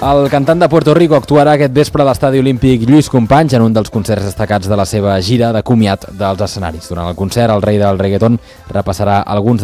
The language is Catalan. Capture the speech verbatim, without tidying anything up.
El cantant de Puerto Rico actuarà aquest vespre a l'Estadi Olímpic Lluís Companys en un dels concerts destacats de la seva gira de comiat dels escenaris. Durant el concert, el rei del reggaeton repassarà alguns